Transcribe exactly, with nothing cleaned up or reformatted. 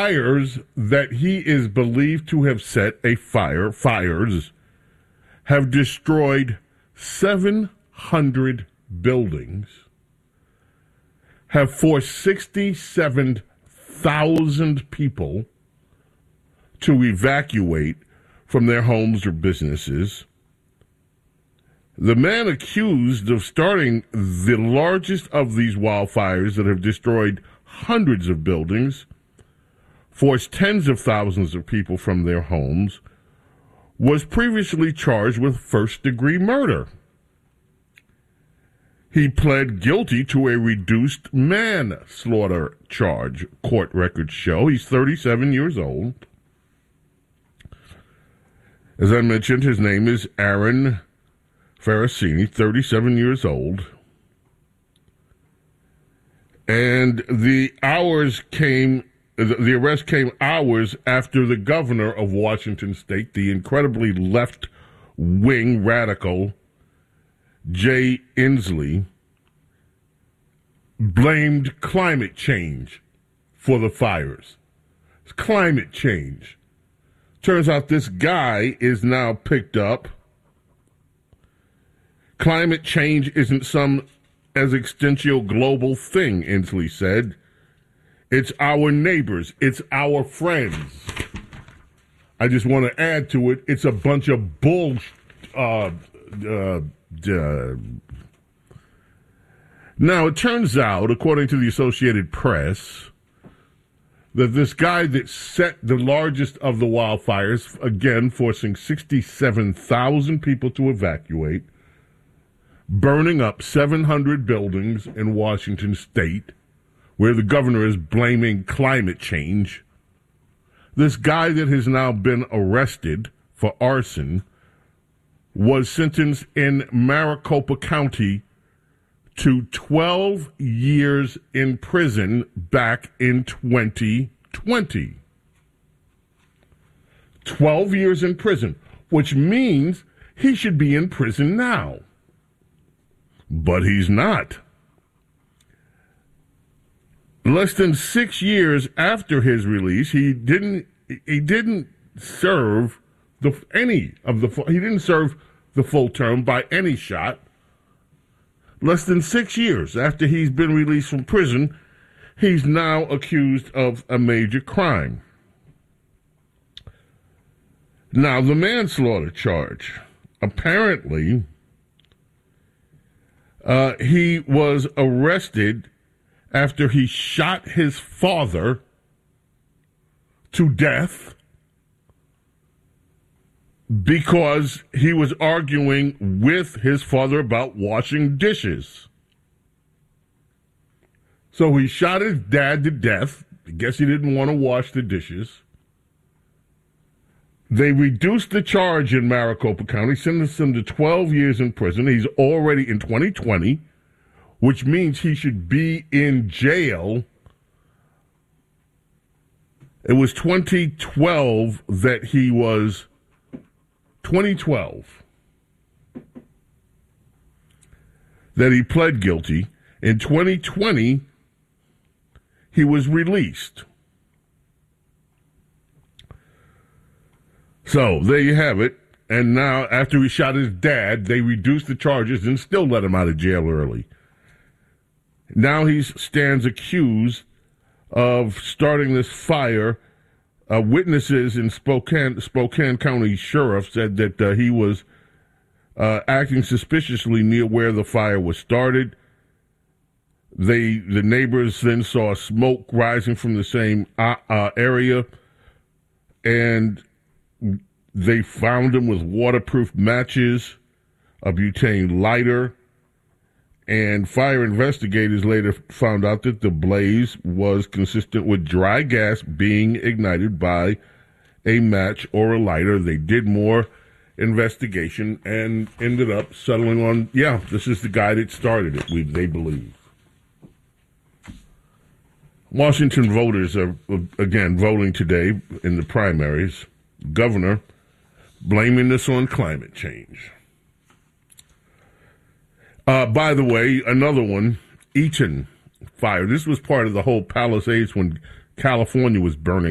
fires that he is believed to have set a fire, fires, have destroyed seven hundred buildings, have forced sixty-seven thousand people to evacuate from their homes or businesses. The man accused of starting the largest of these wildfires that have destroyed hundreds of buildings, forced tens of thousands of people from their homes, was previously charged with first-degree murder. He pled guilty to a reduced manslaughter charge, court records show. He's thirty-seven years old. As I mentioned, his name is Aaron Ferracini, thirty-seven years old. And the hours came, the arrest came hours after the governor of Washington State, the incredibly left-wing radical Jay Inslee, blamed climate change for the fires. It's climate change. Turns out this guy is now picked up. Climate change isn't some existential global thing, Inslee said. It's our neighbors. It's our friends. I just want to add to it, it's a bunch of bull. Uh, uh, uh. Now, it turns out, according to the Associated Press, that this guy that set the largest of the wildfires, again, forcing sixty-seven thousand people to evacuate, burning up seven hundred buildings in Washington State, where the governor is blaming climate change. This guy that has now been arrested for arson was sentenced in Maricopa County to twelve years in prison back in twenty twenty. twelve years in prison, which means he should be in prison now. But he's not. Less than six years after his release, he didn't he didn't serve the any of the he didn't serve the full term by any shot. Less than six years after he's been released from prison, he's now accused of a major crime. Now, the manslaughter charge. Apparently, uh, he was arrested after he shot his father to death because he was arguing with his father about washing dishes. So he shot his dad to death. I guess he didn't want to wash the dishes. They reduced the charge in Maricopa County, sentenced him to twelve years in prison. He's already in twenty twenty, which means he should be in jail. It was twenty twelve that he was twenty twelve that he pled guilty. In twenty twenty, he was released. So there you have it. And now, after he shot his dad, they reduced the charges and still let him out of jail early. Now he stands accused of starting this fire. Uh, witnesses in Spokane, Spokane County Sheriff said that uh, he was uh, acting suspiciously near where the fire was started. They, the neighbors then saw smoke rising from the same uh, uh, area, and they found him with waterproof matches, a butane lighter, and fire investigators later found out that the blaze was consistent with dry gas being ignited by a match or a lighter. They did more investigation and ended up settling on, yeah, this is the guy that started it, we, they believe. Washington voters are, again, voting today in the primaries. Governor blaming this on climate change. Uh, by the way, another one, Eaton fire. This was part of the whole Palisades when California was burning